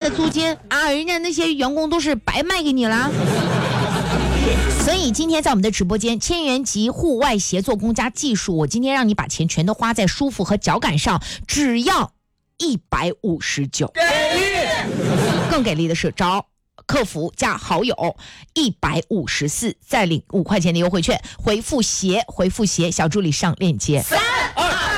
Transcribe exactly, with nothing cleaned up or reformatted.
的租金啊，人家那些员工都是白卖给你了。所以今天在我们的直播间，千元级户外协作工加技术，我今天让你把钱全都花在舒服和脚感上，只要一百五十九。 给力！ 更给力的是找客服加好友一百五十四，再领五块钱的优惠券，回复鞋，回复鞋，小助理上链接。 三二